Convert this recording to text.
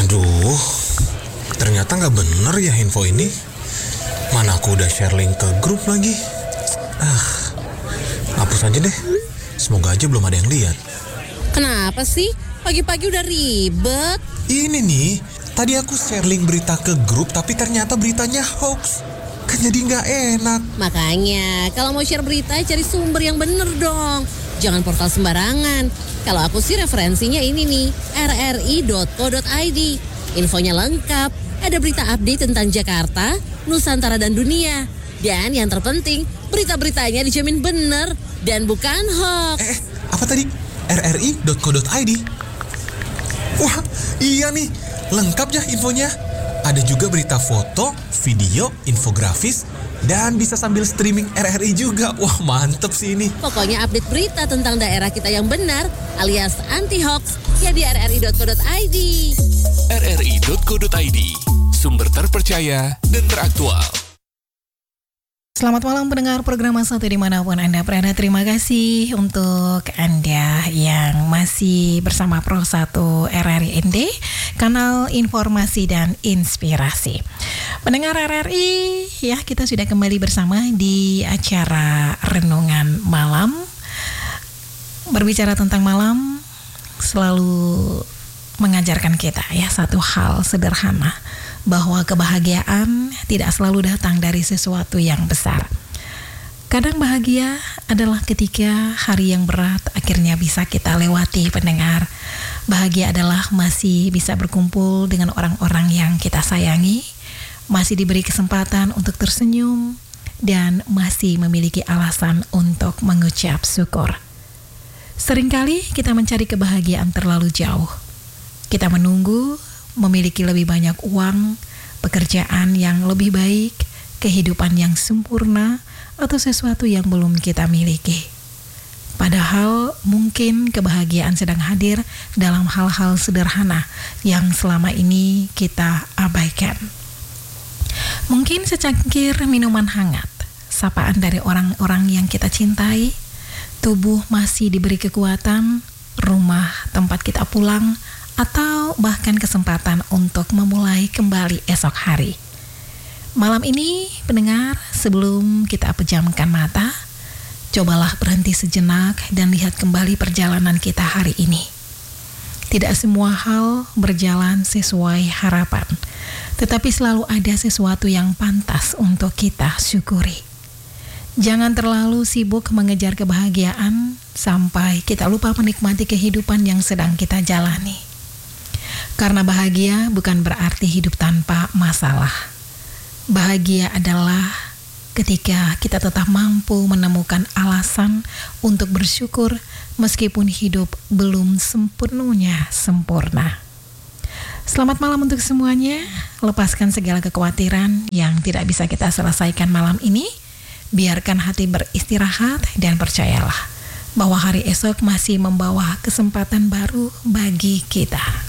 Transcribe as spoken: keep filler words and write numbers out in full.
Aduh, ternyata nggak bener ya info ini. Mana aku udah share link ke grup lagi. Ah, hapus aja deh. Semoga aja belum ada yang lihat. Kenapa sih? Pagi-pagi udah ribet. Ini nih, tadi aku share link berita ke grup tapi ternyata beritanya hoax. Kan jadi nggak enak. Makanya, kalau mau share berita cari sumber yang bener dong. Jangan portal sembarangan. Kalau aku sih referensinya ini nih, r r i dot co dot i d. Infonya lengkap, ada berita update tentang Jakarta, Nusantara dan dunia. Dan yang terpenting, berita-beritanya dijamin bener dan bukan hoax. Eh, apa tadi? r r i dot co dot i d. Wah, iya nih, lengkap ya infonya. Ada juga berita foto, video, infografis, dan bisa sambil streaming R R I juga. Wah, mantep sih ini. Pokoknya update berita tentang daerah kita yang benar alias anti-hoax ya di r r i dot co dot i d. r r i dot co dot i d, sumber terpercaya dan teraktual. Selamat malam pendengar program Satu dimanapun Anda berada. Terima kasih untuk Anda yang masih bersama Pro satu R R I N D, kanal informasi dan inspirasi. Pendengar R R I, ya kita sudah kembali bersama di acara Renungan Malam. Berbicara tentang malam selalu mengajarkan kita ya satu hal sederhana, bahwa kebahagiaan tidak selalu datang dari sesuatu yang besar. Kadang bahagia adalah ketika hari yang berat akhirnya bisa kita lewati, pendengar. Bahagia adalah masih bisa berkumpul dengan orang-orang yang kita sayangi, masih diberi kesempatan untuk tersenyum, dan masih memiliki alasan untuk mengucap syukur. Seringkali kita mencari kebahagiaan terlalu jauh. Kita menunggu memiliki lebih banyak uang, pekerjaan yang lebih baik, kehidupan yang sempurna, atau sesuatu yang belum kita miliki. Padahal mungkin kebahagiaan sedang hadir dalam hal-hal sederhana yang selama ini kita abaikan. Mungkin secangkir minuman hangat, sapaan dari orang-orang yang kita cintai, tubuh masih diberi kekuatan, rumah tempat kita pulang, atau bahkan kesempatan untuk memulai kembali esok hari. Malam ini, pendengar, sebelum kita pejamkan mata, cobalah berhenti sejenak dan lihat kembali perjalanan kita hari ini. Tidak semua hal berjalan sesuai harapan, tetapi selalu ada sesuatu yang pantas untuk kita syukuri. Jangan terlalu sibuk mengejar kebahagiaan sampai kita lupa menikmati kehidupan yang sedang kita jalani. Karena bahagia bukan berarti hidup tanpa masalah. Bahagia adalah ketika kita tetap mampu menemukan alasan untuk bersyukur meskipun hidup belum sepenuhnya sempurna. Selamat malam untuk semuanya. Lepaskan segala kekhawatiran yang tidak bisa kita selesaikan malam ini. Biarkan hati beristirahat dan percayalah bahwa hari esok masih membawa kesempatan baru bagi kita.